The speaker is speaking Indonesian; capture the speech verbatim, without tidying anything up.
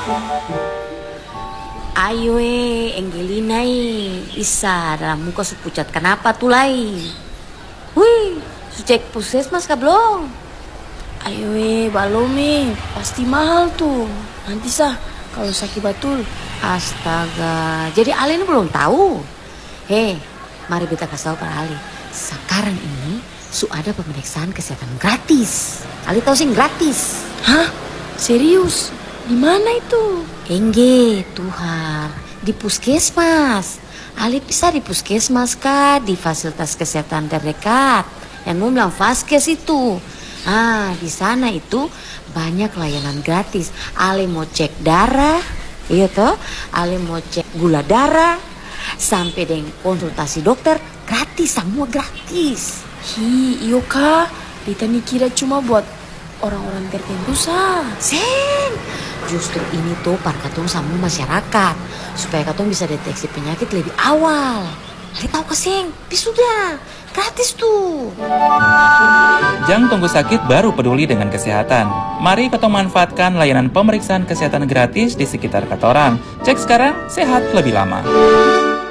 Ayo eh, Angelina eh. Isa dalam muka su pucat. Kenapa tuh lai? Wih, su cek puskesmas kah belum? Ayo eh, balom eh. Pasti mahal tuh. Nanti sah kalau sakit batul. Astaga, jadi Ali ini belum tahu. Hei, mari kita kasih tahu para Ali. Sekarang ini su ada pemeriksaan kesehatan gratis. Ali tahu sih gratis. Hah? Serius? Di mana itu? Engge, Tuhan, di puskesmas. Ali bisa di puskesmas kah? Di fasilitas kesehatan terdekat. Yang mau bilang Vaskes itu. Ah, di sana itu banyak layanan gratis. Ali mau cek darah, iya toh? Ali mau cek gula darah, sampai dengan konsultasi dokter gratis, semua gratis. Hi, iyo kak. Beta nih kira cuma buat orang-orang tertentu sah. Sen, justru ini tuh para katong sama masyarakat supaya katong bisa deteksi penyakit lebih awal. Ali tahu keseng, sudah gratis tuh. Jangan tunggu sakit baru peduli dengan kesehatan. Mari katong manfaatkan layanan pemeriksaan kesehatan gratis di sekitar katorang. Cek sekarang, sehat lebih lama.